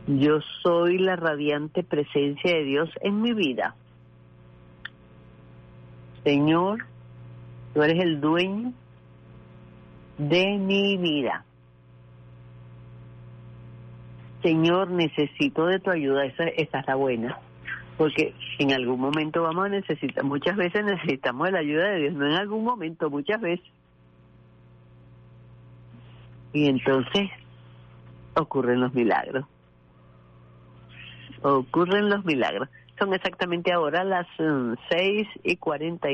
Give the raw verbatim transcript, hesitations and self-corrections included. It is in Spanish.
Yo soy la radiante presencia de Dios en mi vida. Señor, tú eres el dueño de mi vida. Señor, necesito de tu ayuda. Esa, esa es la buena. Porque en algún momento vamos a necesitar, muchas veces necesitamos de la ayuda de Dios, no en algún momento, muchas veces. Y entonces ocurren los milagros. Ocurren los milagros. Son exactamente ahora las um, seis y cuarenta